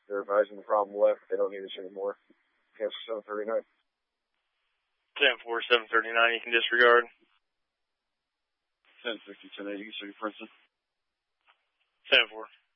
They're advising the problem left. They don't need us anymore. Cancel 739. 10-4, 739, you can disregard. 10-60, 10-80, you can see Princeton. 10-4.